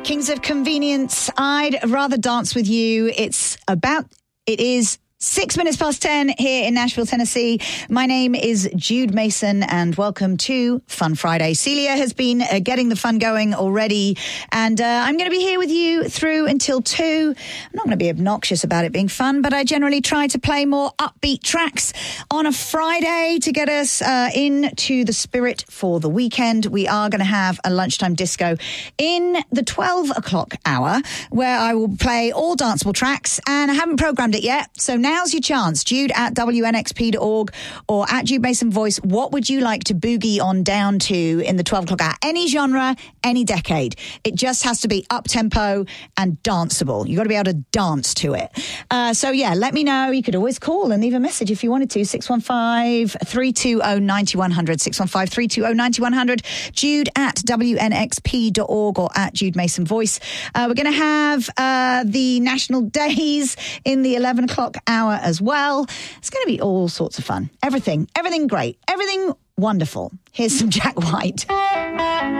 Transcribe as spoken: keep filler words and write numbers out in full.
Kings of Convenience, I'd rather dance with you. It's about, it is Six minutes past ten here in Nashville, Tennessee. My name is Jude Mason and welcome to Fun Friday. Celia has been uh, getting the fun going already and uh, I'm going to be here with you through until two. I'm not going to be obnoxious about it being fun, but I generally try to play more upbeat tracks on a Friday to get us uh, into the spirit for the weekend. We are going to have a lunchtime disco in the twelve o'clock hour where I will play all danceable tracks and I haven't programmed it yet. So now Now's your chance. Jude at W N X P dot org or at Jude Mason Voice. What would you like to boogie on down to in the twelve o'clock hour? Any genre, any decade. It just has to be up-tempo and danceable. You've got to be able to dance to it. Uh, so, yeah, let me know. You could always call and leave a message if you wanted to. six one five, three two zero, nine one zero zero. six one five, three two zero, nine one zero zero. Jude at W N X P dot org or at Jude Mason Voice. Uh, we're going to have uh, the National Days in the eleven o'clock hour as well. It's going to be all sorts of fun. Everything, everything great, everything wonderful. Here's some Jack White.